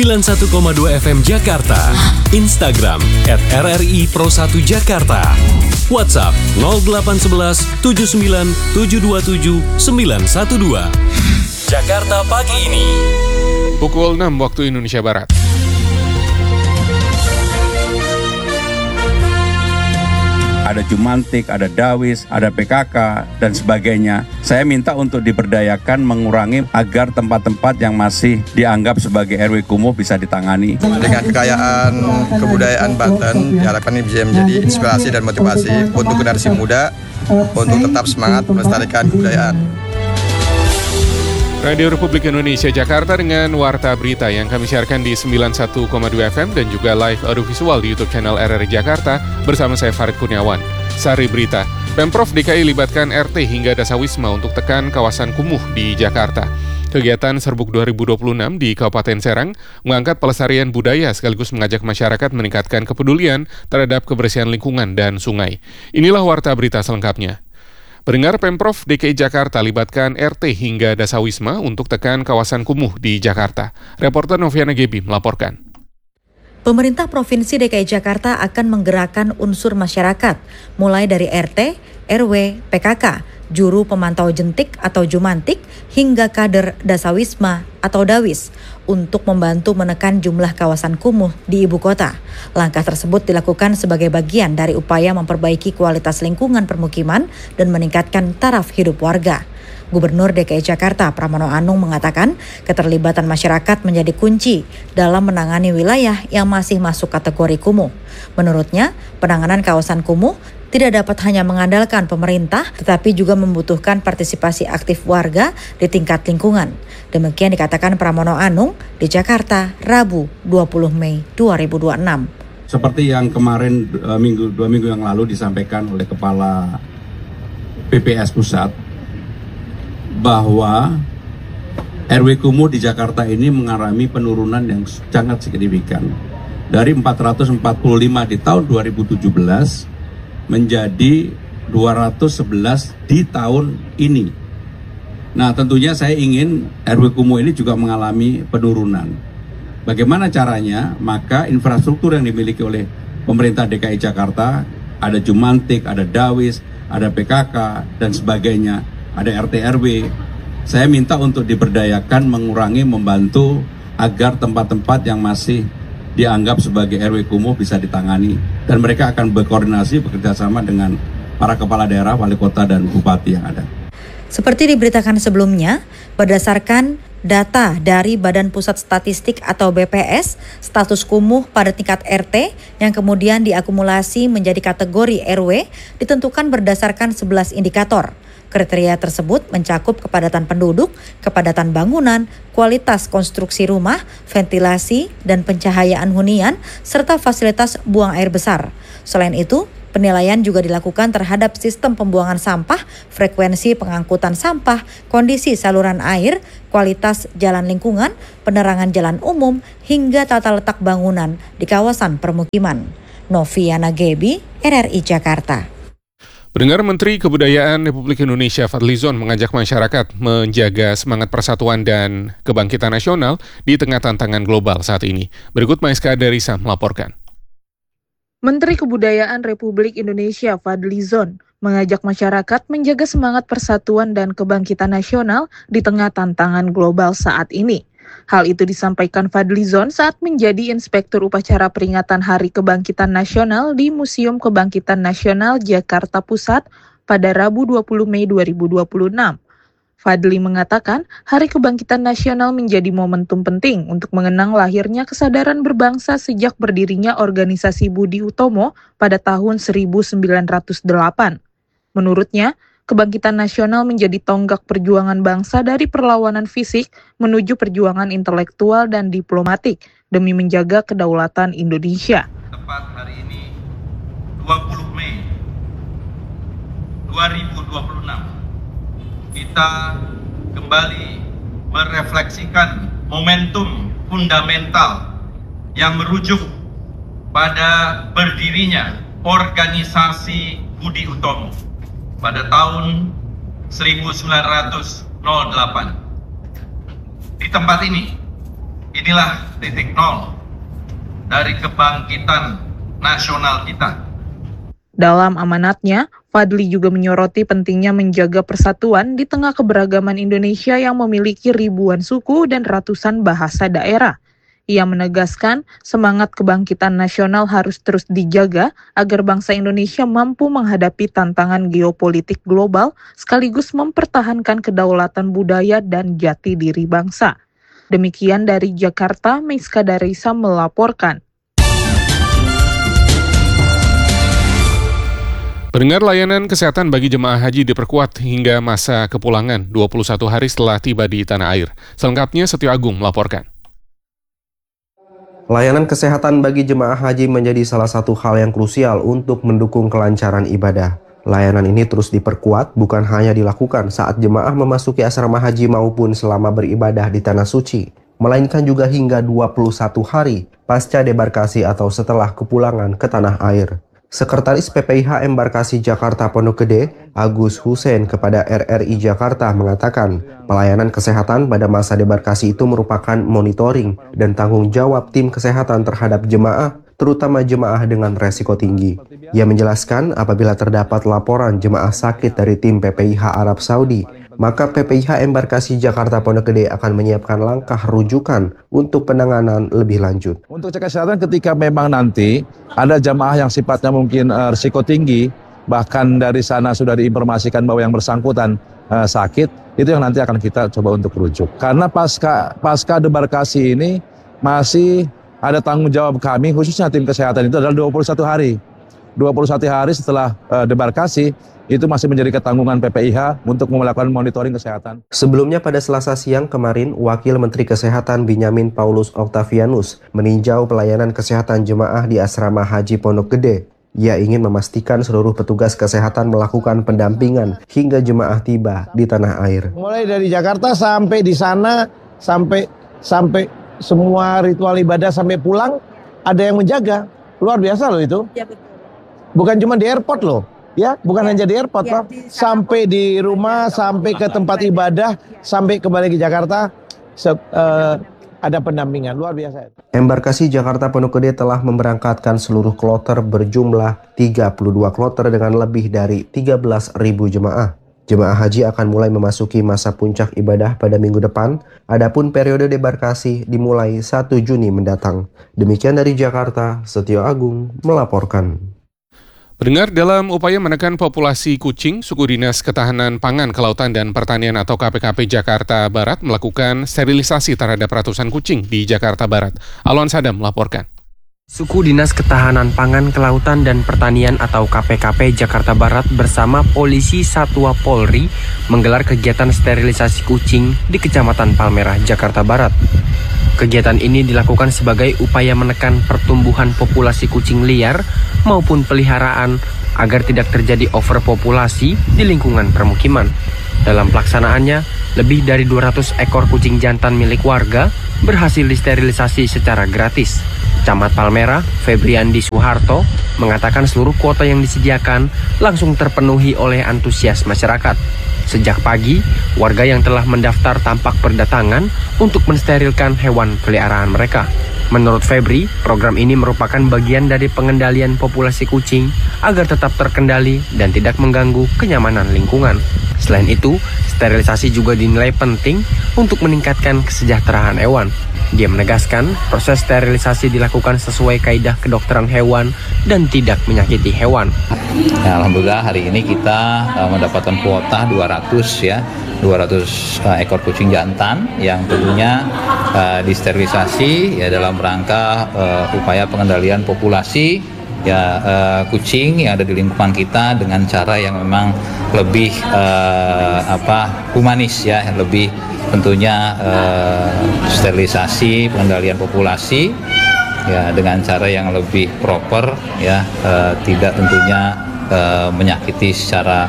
91,2 FM Jakarta. Instagram @RRI Pro 1 Jakarta. WhatsApp 0811 79 727 912. Jakarta pagi ini. Pukul 6 waktu Indonesia Barat. Ada Jumantik, ada Dawis, ada PKK, dan sebagainya. Saya minta untuk diberdayakan mengurangi agar tempat-tempat yang masih dianggap sebagai RW kumuh bisa ditangani. Dengan kekayaan kebudayaan Banten, diharapkan ini bisa menjadi inspirasi dan motivasi untuk generasi muda untuk tetap semangat melestarikan kebudayaan. Radio Republik Indonesia Jakarta dengan Warta Berita yang kami siarkan di 91,2 FM dan juga live audiovisual di YouTube channel RRI Jakarta bersama saya Farid Kurniawan. Sari Berita, Pemprov DKI libatkan RT hingga Dasawisma untuk tekan kawasan kumuh di Jakarta. Kegiatan Serbuk 2026 di Kabupaten Serang mengangkat pelestarian budaya sekaligus mengajak masyarakat meningkatkan kepedulian terhadap kebersihan lingkungan dan sungai. Inilah Warta Berita selengkapnya. Pendengar, Pemprov DKI Jakarta libatkan RT hingga Dasawisma untuk tekan kawasan kumuh di Jakarta. Reporter Noviana Gebi melaporkan. Pemerintah Provinsi DKI Jakarta akan menggerakkan unsur masyarakat, mulai dari RT, RW, PKK, juru pemantau jentik atau jumantik, hingga kader Dasawisma atau Dawis, untuk membantu menekan jumlah kawasan kumuh di ibu kota. Langkah tersebut dilakukan sebagai bagian dari upaya memperbaiki kualitas lingkungan permukiman dan meningkatkan taraf hidup warga. Gubernur DKI Jakarta Pramono Anung mengatakan keterlibatan masyarakat menjadi kunci dalam menangani wilayah yang masih masuk kategori kumuh. Menurutnya, penanganan kawasan kumuh tidak dapat hanya mengandalkan pemerintah, tetapi juga membutuhkan partisipasi aktif warga di tingkat lingkungan. Demikian dikatakan Pramono Anung di Jakarta, Rabu 20 Mei 2026. Seperti yang kemarin 2 minggu yang lalu disampaikan oleh Kepala PPS Pusat, bahwa RW kumuh di Jakarta ini mengalami penurunan yang sangat signifikan. Dari 445 di tahun 2017 menjadi 211 di tahun ini. Nah, tentunya saya ingin RW kumuh ini juga mengalami penurunan. Bagaimana caranya? Maka infrastruktur yang dimiliki oleh pemerintah DKI Jakarta, ada Jumantik, ada Dawis, ada PKK, dan sebagainya, ada RT RW. Saya minta untuk diberdayakan mengurangi, membantu agar tempat-tempat yang masih dianggap sebagai RW kumuh bisa ditangani, dan mereka akan berkoordinasi bekerjasama dengan para kepala daerah, wali kota, dan bupati yang ada. Seperti diberitakan sebelumnya, berdasarkan data dari Badan Pusat Statistik atau BPS, status kumuh pada tingkat RT yang kemudian diakumulasi menjadi kategori RW ditentukan berdasarkan 11 indikator. Kriteria tersebut mencakup kepadatan penduduk, kepadatan bangunan, kualitas konstruksi rumah, ventilasi, dan pencahayaan hunian, serta fasilitas buang air besar. Selain itu, penilaian juga dilakukan terhadap sistem pembuangan sampah, frekuensi pengangkutan sampah, kondisi saluran air, kualitas jalan lingkungan, penerangan jalan umum, hingga tata letak bangunan di kawasan permukiman. Noviana Gebi, RRI Jakarta. Pendengar, Menteri Kebudayaan Republik Indonesia Fadlizon mengajak masyarakat menjaga semangat persatuan dan kebangkitan nasional di tengah tantangan global saat ini. Berikut Maiska Darisa melaporkan. Menteri Kebudayaan Republik Indonesia Fadlizon mengajak masyarakat menjaga semangat persatuan dan kebangkitan nasional di tengah tantangan global saat ini. Hal itu disampaikan Fadlizon saat menjadi Inspektur Upacara Peringatan Hari Kebangkitan Nasional di Museum Kebangkitan Nasional Jakarta Pusat pada Rabu 20 Mei 2026. Fadli mengatakan, Hari Kebangkitan Nasional menjadi momentum penting untuk mengenang lahirnya kesadaran berbangsa sejak berdirinya organisasi Budi Utomo pada tahun 1908. Menurutnya, Kebangkitan Nasional menjadi tonggak perjuangan bangsa dari perlawanan fisik menuju perjuangan intelektual dan diplomatik demi menjaga kedaulatan Indonesia. Tepat hari ini, 20 Mei 2026, kita kembali merefleksikan momentum fundamental yang merujuk pada berdirinya organisasi Budi Utomo pada tahun 1908. Di tempat ini, Inilah titik nol dari kebangkitan nasional kita. Dalam amanatnya, Fadli juga menyoroti pentingnya menjaga persatuan di tengah keberagaman Indonesia yang memiliki ribuan suku dan ratusan bahasa daerah. Ia menegaskan semangat kebangkitan nasional harus terus dijaga agar bangsa Indonesia mampu menghadapi tantangan geopolitik global sekaligus mempertahankan kedaulatan budaya dan jati diri bangsa. Demikian dari Jakarta, Meiska Darisa melaporkan. Pendengar, layanan kesehatan bagi jemaah haji diperkuat hingga masa kepulangan 21 hari setelah tiba di tanah air. Selengkapnya Setio Agung melaporkan. Layanan kesehatan bagi jemaah haji menjadi salah satu hal yang krusial untuk mendukung kelancaran ibadah. Layanan ini terus diperkuat bukan hanya dilakukan saat jemaah memasuki asrama haji maupun selama beribadah di Tanah Suci, melainkan juga hingga 21 hari pasca debarkasi atau setelah kepulangan ke tanah air. Sekretaris PPIH Embarkasi Jakarta Pondok Gede, Agus Hussein kepada RRI Jakarta mengatakan, pelayanan kesehatan pada masa debarkasi itu merupakan monitoring dan tanggung jawab tim kesehatan terhadap jemaah, terutama jemaah dengan resiko tinggi. Ia menjelaskan apabila terdapat laporan jemaah sakit dari tim PPIH Arab Saudi, maka PPIH Embarkasi Jakarta Pondok Gede akan menyiapkan langkah rujukan untuk penanganan lebih lanjut. Untuk cek kesehatan ketika memang nanti ada jamaah yang sifatnya mungkin risiko tinggi, bahkan dari sana sudah diinformasikan bahwa yang bersangkutan sakit, itu yang nanti akan kita coba untuk rujuk. Karena pasca debarkasi ini masih ada tanggung jawab kami, khususnya tim kesehatan itu adalah 21 hari. 21 hari setelah debarkasi, itu masih menjadi ketanggungan PPIH untuk melakukan monitoring kesehatan. Sebelumnya pada Selasa siang kemarin, Wakil Menteri Kesehatan Binyamin Paulus Octavianus meninjau pelayanan kesehatan jemaah di Asrama Haji Pondok Gede. Ia ingin memastikan seluruh petugas kesehatan melakukan pendampingan hingga jemaah tiba di tanah air. Mulai dari Jakarta sampai di sana, sampai semua ritual ibadah sampai pulang, ada yang menjaga. Luar biasa loh itu. Ya, betul. Bukan cuma di airport loh. Ya, bukan hanya di airport, Pak. Sampai di rumah, sampai ke tempat ibadah, sampai kembali ke Jakarta, ada pendampingan, luar biasa. Embarkasi Jakarta Pondok Gede telah memberangkatkan seluruh kloter berjumlah 32 kloter dengan lebih dari 13.000 jemaah. Jemaah haji akan mulai memasuki masa puncak ibadah pada minggu depan, adapun periode debarkasi dimulai 1 Juni mendatang. Demikian dari Jakarta, Setio Agung melaporkan. Pendengar, dalam upaya menekan populasi kucing, Suku Dinas Ketahanan Pangan, Kelautan, dan Pertanian atau KPKP Jakarta Barat melakukan sterilisasi terhadap ratusan kucing di Jakarta Barat. Alwan Sadam melaporkan. Suku Dinas Ketahanan Pangan, Kelautan, dan Pertanian atau KPKP Jakarta Barat bersama Polisi Satwa Polri menggelar kegiatan sterilisasi kucing di Kecamatan Palmerah, Jakarta Barat. Kegiatan ini dilakukan sebagai upaya menekan pertumbuhan populasi kucing liar maupun peliharaan agar tidak terjadi overpopulasi di lingkungan permukiman. Dalam pelaksanaannya, lebih dari 200 ekor kucing jantan milik warga berhasil disterilisasi secara gratis. Camat Palmerah, Febriandi Suharto, mengatakan seluruh kuota yang disediakan langsung terpenuhi oleh antusias masyarakat. Sejak pagi, warga yang telah mendaftar tampak berdatangan untuk mensterilkan hewan peliharaan mereka. Menurut Febri, program ini merupakan bagian dari pengendalian populasi kucing agar tetap terkendali dan tidak mengganggu kenyamanan lingkungan. Selain itu, sterilisasi juga dinilai penting untuk meningkatkan kesejahteraan hewan. Dia menegaskan proses sterilisasi dilakukan sesuai kaidah kedokteran hewan dan tidak menyakiti hewan. Ya, alhamdulillah hari ini kita mendapatkan kuota 200 ekor kucing jantan yang tentunya disterilisasi ya dalam rangka upaya pengendalian populasi kucing yang ada di lingkungan kita dengan cara yang memang lebih humanis ya, lebih tentunya sterilisasi pengendalian populasi ya dengan cara yang lebih proper ya, tidak tentunya menyakiti secara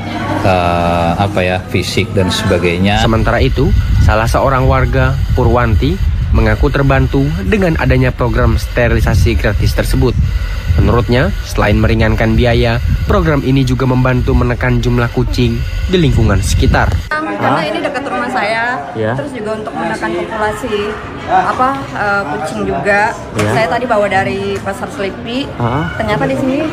fisik dan sebagainya. Sementara itu, salah seorang warga, Purwanti, mengaku terbantu dengan adanya program sterilisasi gratis tersebut. Menurutnya, selain meringankan biaya, program ini juga membantu menekan jumlah kucing di lingkungan sekitar. Karena ini dekat rumah saya, terus juga untuk menekan populasi kucing juga. Saya tadi bawa dari Pasar Selipi, ternyata di sini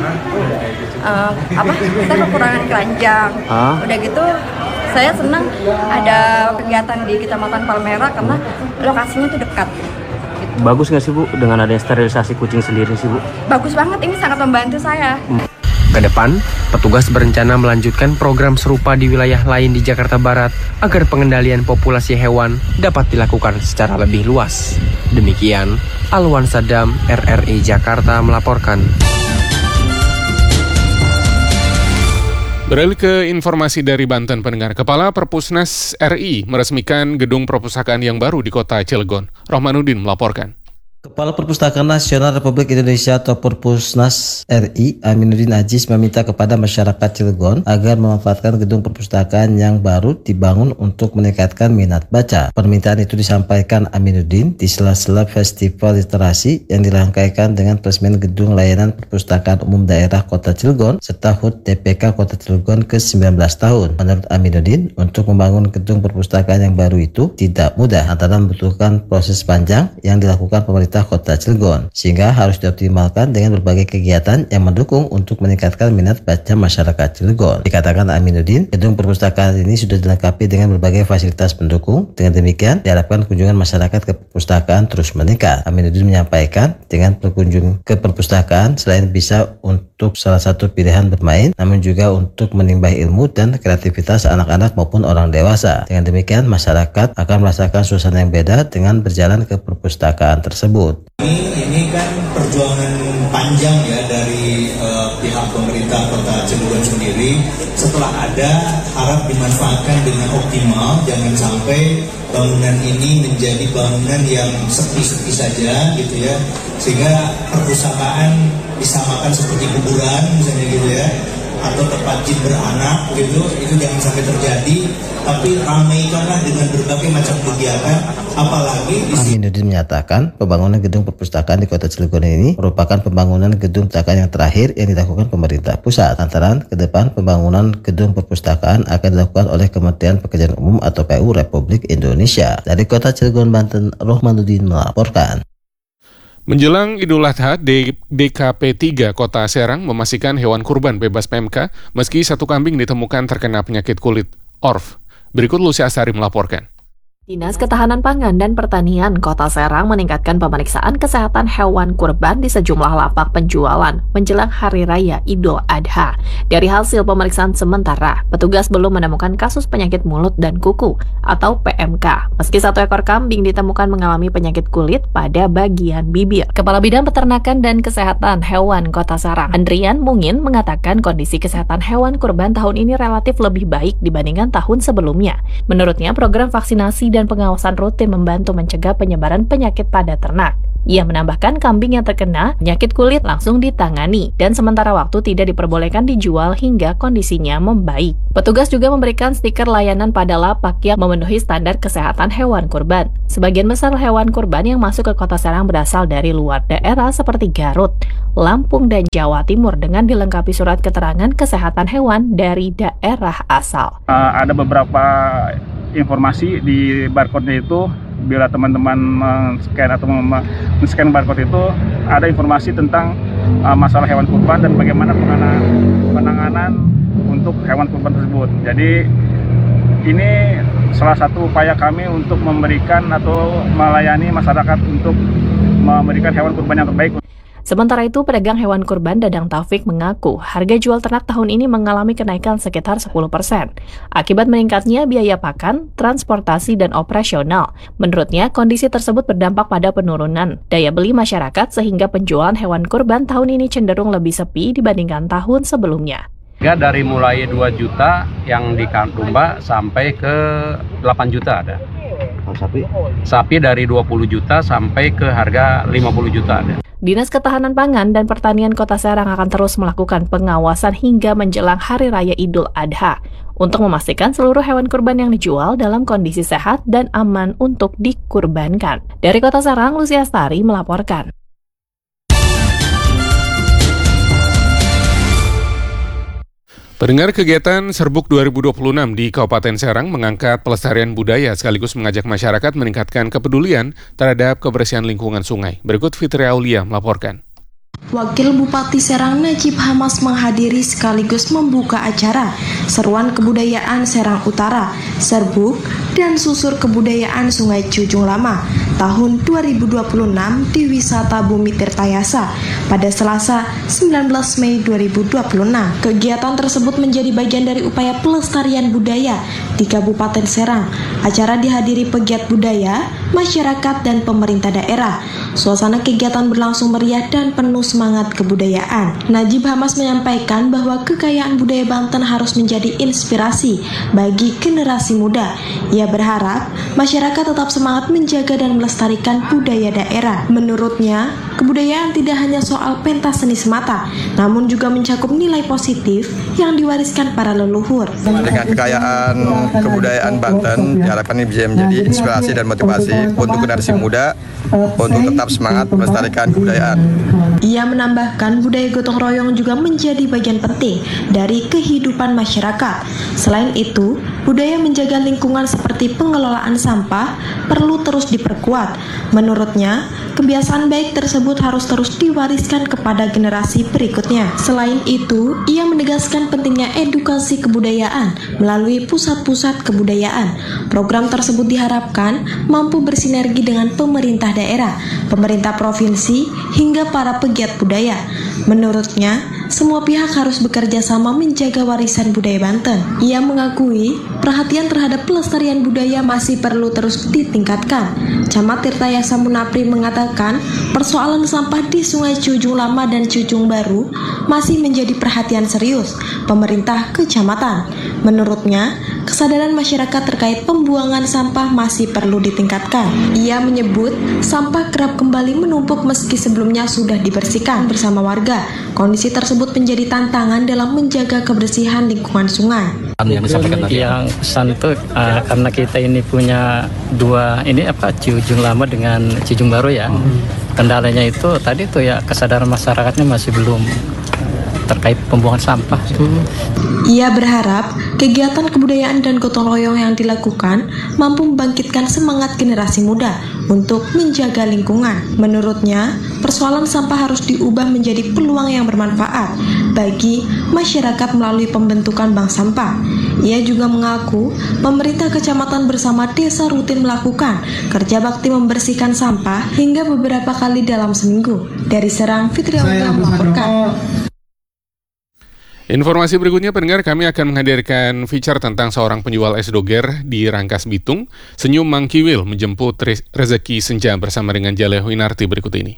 kita kekurangan keranjang. Udah gitu, saya senang ada kegiatan di Kecamatan Palmera karena lokasinya tuh dekat. Bagus nggak sih Bu dengan adanya sterilisasi kucing sendiri sih Bu? Bagus banget, ini sangat membantu saya. Ke depan, petugas berencana melanjutkan program serupa di wilayah lain di Jakarta Barat agar pengendalian populasi hewan dapat dilakukan secara lebih luas. Demikian, Alwan Sadam, RRI Jakarta melaporkan. Beralih ke informasi dari Banten, pendengar. Kepala Perpusnas RI meresmikan gedung perpustakaan yang baru di kota Cilegon. Rohmanuddin melaporkan. Kepala Perpustakaan Nasional Republik Indonesia atau Perpusnas RI, Aminuddin Aziz meminta kepada masyarakat Cilegon agar memanfaatkan gedung perpustakaan yang baru dibangun untuk meningkatkan minat baca. Permintaan itu disampaikan Aminuddin di sela-sela Festival Literasi yang dirangkaikan dengan peresmian Gedung Layanan Perpustakaan Umum Daerah Kota Cilegon serta HUT TPK Kota Cilegon ke-19 tahun. Menurut Aminuddin, untuk membangun gedung perpustakaan yang baru itu tidak mudah, antara membutuhkan proses panjang yang dilakukan pemerintah Kota Cilegon, sehingga harus dioptimalkan dengan berbagai kegiatan yang mendukung untuk meningkatkan minat baca masyarakat Cilegon. Dikatakan Aminuddin, gedung perpustakaan ini sudah dilengkapi dengan berbagai fasilitas pendukung. Dengan demikian, diharapkan kunjungan masyarakat ke perpustakaan terus meningkat. Aminuddin menyampaikan, dengan berkunjung ke perpustakaan selain bisa untuk salah satu pilihan bermain, namun juga untuk menimba ilmu dan kreativitas anak-anak maupun orang dewasa. Dengan demikian, masyarakat akan merasakan suasana yang beda dengan berjalan ke perpustakaan tersebut. Ini kan perjuangan panjang ya dari pihak pemerintah Kota Cilegon sendiri. Setelah ada, harap dimanfaatkan dengan optimal. Jangan sampai bangunan ini menjadi bangunan yang sepi-sepi saja gitu ya. Sehingga perpustakaan disamakan seperti kuburan misalnya gitu ya, atau tempat jin beranak gitu. Itu jangan sampai terjadi, tapi ramaikanlah dengan berbagai macam kegiatan. Apalagi Aminuddin menyatakan pembangunan gedung perpustakaan di Kota Cilegon ini merupakan pembangunan gedung perpustakaan yang terakhir yang dilakukan pemerintah pusat. Lantaran ke depan pembangunan gedung perpustakaan akan dilakukan oleh Kementerian Pekerjaan Umum atau PU Republik Indonesia. Dari Kota Cilegon, Banten, Rohmanuddin melaporkan. Menjelang Idul Adha, DKP 3 Kota Serang memastikan hewan kurban bebas PMK meski satu kambing ditemukan terkena penyakit kulit ORF. Berikut Lucy Asari melaporkan. Dinas Ketahanan Pangan dan Pertanian Kota Serang meningkatkan pemeriksaan kesehatan hewan kurban di sejumlah lapak penjualan menjelang Hari Raya Idul Adha. Dari hasil pemeriksaan sementara, petugas belum menemukan kasus penyakit mulut dan kuku atau PMK, meski satu ekor kambing ditemukan mengalami penyakit kulit pada bagian bibir. Kepala Bidang Peternakan dan Kesehatan Hewan Kota Serang, Andrian Mungin, mengatakan kondisi kesehatan hewan kurban tahun ini relatif lebih baik dibandingkan tahun sebelumnya. Menurutnya, program vaksinasi dan pengawasan rutin membantu mencegah penyebaran penyakit pada ternak. Ia menambahkan kambing yang terkena penyakit kulit langsung ditangani dan sementara waktu tidak diperbolehkan dijual hingga kondisinya membaik. Petugas juga memberikan stiker layanan pada lapak yang memenuhi standar kesehatan hewan kurban. Sebagian besar hewan kurban yang masuk ke Kota Serang berasal dari luar daerah seperti Garut, Lampung, dan Jawa Timur dengan dilengkapi surat keterangan kesehatan hewan dari daerah asal. Ada beberapa informasi di barcode-nya itu, bila teman-teman men-scan atau men-scan barcode itu ada informasi tentang masalah hewan kurban dan bagaimana penanganan untuk hewan kurban tersebut. Jadi ini salah satu upaya kami untuk memberikan atau melayani masyarakat untuk memberikan hewan kurban yang terbaik. Sementara itu, pedagang hewan kurban Dadang Taufik mengaku harga jual ternak tahun ini mengalami kenaikan sekitar 10%. Akibat meningkatnya biaya pakan, transportasi, dan operasional. Menurutnya, kondisi tersebut berdampak pada penurunan daya beli masyarakat sehingga penjualan hewan kurban tahun ini cenderung lebih sepi dibandingkan tahun sebelumnya. Dari mulai 2 juta yang di domba sampai ke 8 juta ada. kalau sapi? Sapi dari 20 juta sampai ke harga 50 juta ada. Dinas Ketahanan Pangan dan Pertanian Kota Serang akan terus melakukan pengawasan hingga menjelang Hari Raya Idul Adha untuk memastikan seluruh hewan kurban yang dijual dalam kondisi sehat dan aman untuk dikurbankan. Dari Kota Serang, Lucia Astari melaporkan. Pendengar, kegiatan Serbuk 2026 di Kabupaten Serang mengangkat pelestarian budaya sekaligus mengajak masyarakat meningkatkan kepedulian terhadap kebersihan lingkungan sungai. Berikut Fitri Aulia melaporkan. Wakil Bupati Serang Najib Hamas menghadiri sekaligus membuka acara Seruan Kebudayaan Serang Utara, Serbuk, dan Susur Kebudayaan Sungai Cujung Lama tahun 2026 di Wisata Bumi Tirtayasa pada Selasa 19 Mei 2026. Kegiatan tersebut menjadi bagian dari upaya pelestarian budaya di Kabupaten Serang. Acara dihadiri pegiat budaya, masyarakat, dan pemerintah daerah. Suasana kegiatan berlangsung meriah dan penuh semangat kebudayaan. Najib Hamas menyampaikan bahwa kekayaan budaya Banten harus menjadi inspirasi bagi generasi muda. Ia berharap masyarakat tetap semangat menjaga dan melestarikan budaya daerah. Menurutnya, kebudayaan tidak hanya soal pentas seni semata, namun juga mencakup nilai positif yang diwariskan para leluhur. Dengan kekayaan kebudayaan Banten, diharapkan ini bisa menjadi inspirasi dan motivasi untuk generasi muda untuk tetap semangat melestarikan kebudayaan. Ia menambahkan budaya gotong royong juga menjadi bagian penting dari kehidupan masyarakat. Selain itu, budaya menjaga lingkungan seperti pengelolaan sampah perlu terus diperkuat. Menurutnya, kebiasaan baik tersebut harus terus diwariskan kepada generasi berikutnya. Selain itu, ia menegaskan pentingnya edukasi kebudayaan melalui pusat-pusat kebudayaan. Program tersebut diharapkan mampu bersinergi dengan pemerintah daerah, pemerintah provinsi, hingga para pegiat budaya. Menurutnya, semua pihak harus bekerja sama menjaga warisan budaya Banten. Ia mengakui perhatian terhadap pelestarian budaya masih perlu terus ditingkatkan. Camat Tirtayasa Munapri mengatakan persoalan sampah di Sungai Cujung Lama dan Cujung Baru masih menjadi perhatian serius pemerintah kecamatan. Menurutnya, kesadaran masyarakat terkait pembuangan sampah masih perlu ditingkatkan. Ia menyebut sampah kerap kembali menumpuk meski sebelumnya sudah dibersihkan bersama warga. Kondisi tersebut menjadi tantangan dalam menjaga kebersihan lingkungan sungai. Yang pesan itu karena kita ini punya dua Cujung Lama dengan Cujung Baru ya. Kendalanya itu tadi tuh ya kesadaran masyarakatnya masih belum terkait pembuangan sampah. Ia berharap kegiatan kebudayaan dan gotong royong yang dilakukan mampu membangkitkan semangat generasi muda untuk menjaga lingkungan. Menurutnya, persoalan sampah harus diubah menjadi peluang yang bermanfaat bagi masyarakat melalui pembentukan bank sampah. Ia juga mengaku pemerintah kecamatan bersama desa rutin melakukan kerja bakti membersihkan sampah hingga beberapa kali dalam seminggu. Dari Serang, Fitri Aulia melaporkan. Informasi berikutnya, pendengar, kami akan menghadirkan feature tentang seorang penjual es doger di Rangkas Bitung. Senyum Mang Kiwil menjemput rezeki senja bersama dengan Jaleh Winarti berikut ini.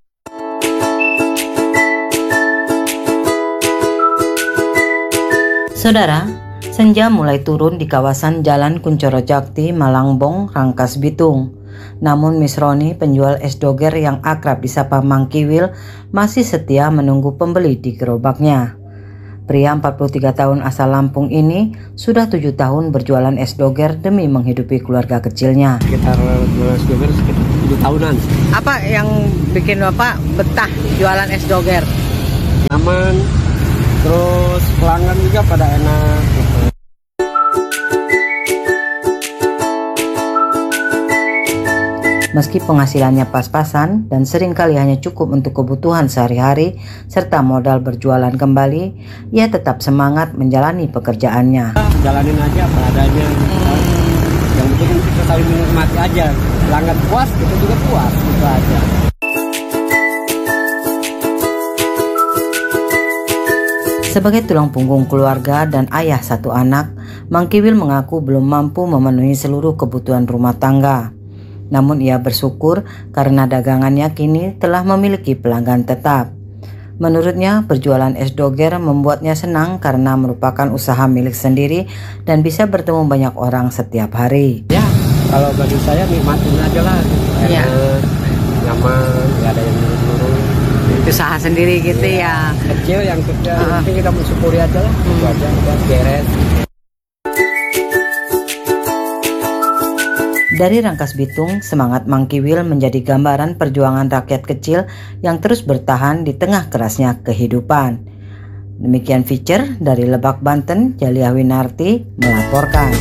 Saudara, senja mulai turun di kawasan Jalan Kuncoro Jakti, Malangbong, Rangkas Bitung. Namun Miss Roni, penjual es doger yang akrab disapa Mang Kiwil, masih setia menunggu pembeli di gerobaknya. Pria 43 tahun asal Lampung ini sudah 7 tahun berjualan es doger demi menghidupi keluarga kecilnya. Sekitar es doger sekitar 7 tahunan. Apa yang bikin Bapak betah jualan es doger? Nyaman, terus pelanggan juga pada enak gitu. Meski penghasilannya pas-pasan dan seringkali hanya cukup untuk kebutuhan sehari-hari serta modal berjualan kembali, ia tetap semangat menjalani pekerjaannya. Jalanin aja apa adanya. Yang penting kita saling menikmati aja. Pelanggan puas, kita juga puas, gitu aja. Sebagai tulang punggung keluarga dan ayah satu anak, Mang Kiwil mengaku belum mampu memenuhi seluruh kebutuhan rumah tangga. Namun ia bersyukur karena dagangannya kini telah memiliki pelanggan tetap. Menurutnya, berjualan es doger membuatnya senang karena merupakan usaha milik sendiri dan bisa bertemu banyak orang setiap hari. Ya, Kalau bagi saya nikmatin aja lah. Iya. Nyaman, nggak ada yang nurun. Usaha sendiri gitu ya. Kecil yang kecil, tapi kita mensyukuri aja lah. Itu aja, udah beres. Dari Rangkas Bitung, semangat Mangkiwil menjadi gambaran perjuangan rakyat kecil yang terus bertahan di tengah kerasnya kehidupan. Demikian feature dari Lebak, Banten, Jalia Winarti melaporkan.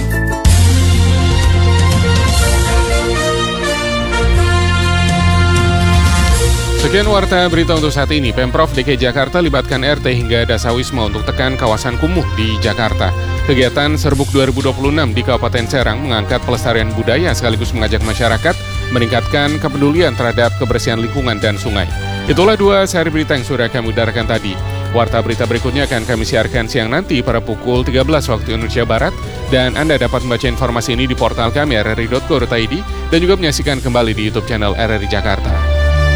Sekian warta berita untuk saat ini. Pemprov DKI Jakarta libatkan RT hingga Dasawisma untuk tekan kawasan kumuh di Jakarta. Kegiatan Serbuk 2026 di Kabupaten Serang mengangkat pelestarian budaya sekaligus mengajak masyarakat meningkatkan kepedulian terhadap kebersihan lingkungan dan sungai. Itulah 2 sehari berita yang sudah kami udarakan tadi. Warta berita berikutnya akan kami siarkan siang nanti pada pukul 13 waktu Indonesia Barat, dan Anda dapat membaca informasi ini di portal kami rri.co.id dan juga menyaksikan kembali di YouTube channel RRI Jakarta.